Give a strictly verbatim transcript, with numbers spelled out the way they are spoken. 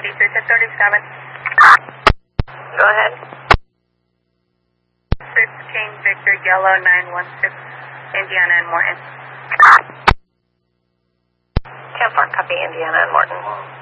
D three to thirty-seven. Go ahead. fifteen Victor Yellow nine one six, Indiana and Morton. ten four, copy Indiana and Morton.